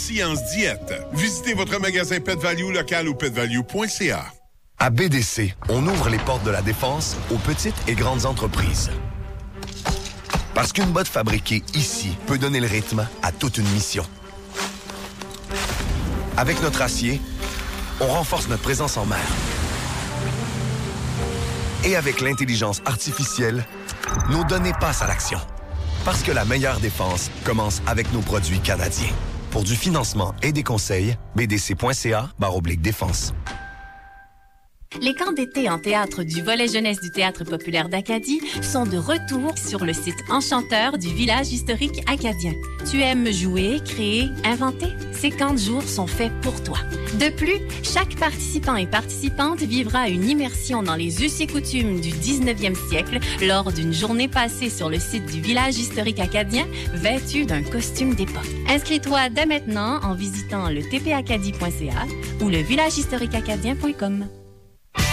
Science Diète. Visitez votre magasin Pet Value local ou petvalue.ca. À BDC, on ouvre les portes de la défense aux petites et grandes entreprises. Parce qu'une botte fabriquée ici peut donner le rythme à toute une mission. Avec notre acier, on renforce notre présence en mer. Et avec l'intelligence artificielle, nos données passent à l'action. Parce que la meilleure défense commence avec nos produits canadiens. Pour du financement et des conseils, bdc.ca/défense. Les camps d'été en théâtre du volet jeunesse du Théâtre populaire d'Acadie sont de retour sur le site enchanteur du village historique acadien. Tu aimes jouer, créer, inventer? Ces camps de jour sont faits pour toi. De plus, chaque participant et participante vivra une immersion dans les us et coutumes du 19e siècle lors d'une journée passée sur le site du village historique acadien vêtu d'un costume d'époque. Inscris-toi dès maintenant en visitant le tpacadie.ca ou le villagehistoriqueacadien.com.